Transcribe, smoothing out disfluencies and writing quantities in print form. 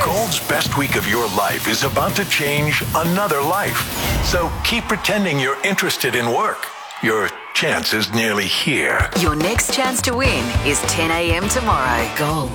Gold's best week of your life is about to change another life. So keep pretending you're interested in work. Your chance is nearly here. Your next chance to win is 10 a.m. tomorrow. Gold.